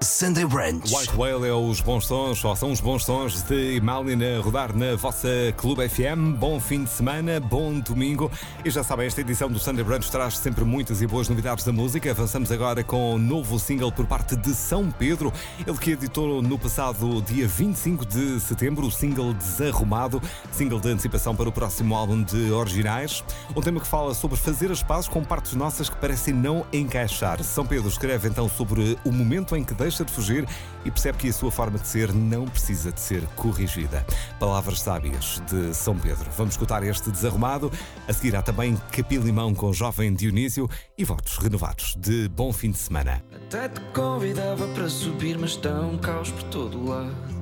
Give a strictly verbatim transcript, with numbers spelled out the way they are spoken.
Sunday Brunch. White Whale é os bons sons, só são os bons sons de Malin a rodar na vossa Clube F M. Bom fim de semana, bom domingo. E já sabem, esta edição do Sunday Brunch traz sempre muitas e boas novidades da música. Avançamos agora com um novo single por parte de São Pedro. Ele que editou no passado dia vinte e cinco de setembro o single Desarrumado, single de antecipação para o próximo álbum de originais. Um tema que fala sobre fazer as pazes com partes nossas que parecem não encaixar. São Pedro escreve então sobre o momento em que deixa de fugir e percebe que a sua forma de ser não precisa de ser corrigida. Palavras sábias de São Pedro. Vamos escutar este Desarrumado. A seguir há também Capilimão com Jovem Dionísio e votos renovados de bom fim de semana. Até te convidava para subir, mas está um caos por todo lado.